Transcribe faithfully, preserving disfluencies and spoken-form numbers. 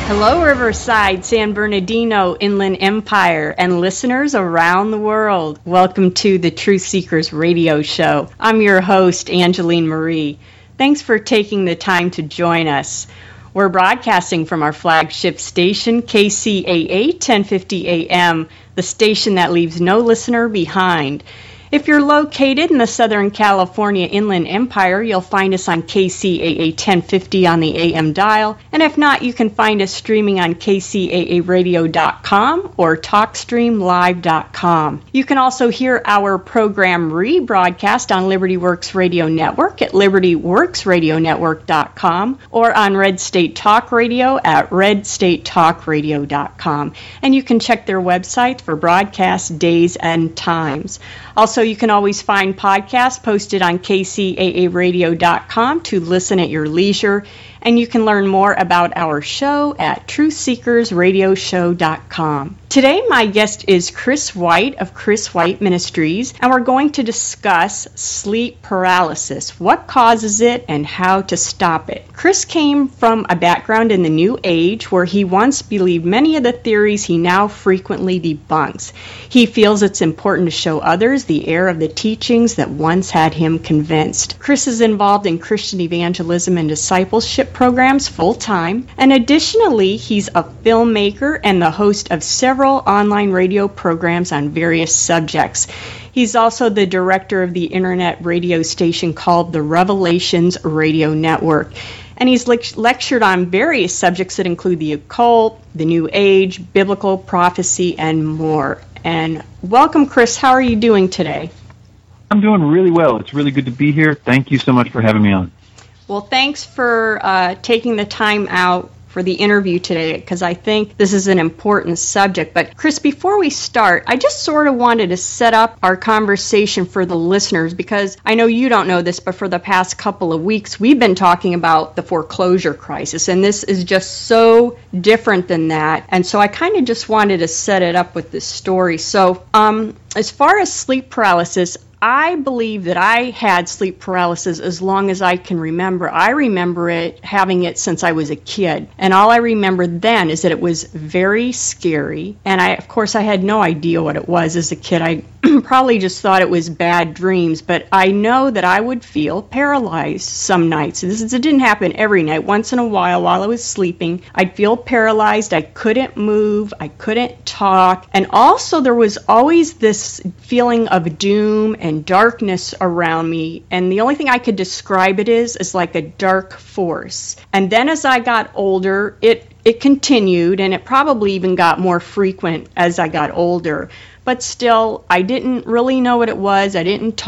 Hello, Riverside, San Bernardino, Inland Empire, and listeners around the world. Welcome to the Truth Seekers Radio Show. I'm your host, Angeline Marie. Thanks for taking the time to join us. We're broadcasting from our flagship station, K C A A ten fifty A M, the station that leaves no listener behind. If you're located in the Southern California Inland Empire, you'll find us on K C A A ten fifty on the A M dial, and if not, you can find us streaming on K C A A radio dot com or talk stream live dot com. You can also hear our program rebroadcast on Liberty Works Radio Network at liberty works radio network dot com or on Red State Talk Radio at red state talk radio dot com. And you can check their website for broadcast days and times. Also, you can always find podcasts posted on K C A A radio dot com to listen at your leisure, and you can learn more about our show at truth seekers radio show dot com. Today, my guest is Chris White of Chris White Ministries, and we're going to discuss sleep paralysis, what causes it, and how to stop it. Chris came from a background in the New Age where he once believed many of the theories he now frequently debunks. He feels it's important to show others the error of the teachings that once had him convinced. Chris is involved in Christian evangelism and discipleship programs full-time, and additionally, he's a filmmaker and the host of several online radio programs on various subjects. He's also the director of the internet radio station called the Revelations Radio Network. And he's lect- lectured on various subjects that include the occult, the New Age, biblical prophecy, and more. And welcome, Chris. How are you doing today? I'm doing really well. It's really good to be here. Thank you so much for having me on. Well, thanks for uh, taking the time out for the interview today, because I think this is an important subject. But Chris, before we start, I just sort of wanted to set up our conversation for the listeners, because I know you don't know this, but for the past couple of weeks, we've been talking about the foreclosure crisis, and this is just so different than that. And so I kind of just wanted to set it up with this story. So um, as far as sleep paralysis, I believe that I had sleep paralysis as long as I can remember. I remember it, having it since I was a kid. And all I remember then is that it was very scary. And I, of course, I had no idea what it was as a kid. I probably just thought it was bad dreams. But I know that I would feel paralyzed some nights. This is, it didn't happen every night. Once in a while, while I was sleeping, I'd feel paralyzed. I couldn't move. I couldn't talk. And also, there was always this feeling of doom and and darkness around me, and the only thing I could describe it is is like a dark force. And then as I got older, it it continued, and it probably even got more frequent as I got older. But still, I didn't really know what it was. I didn't talk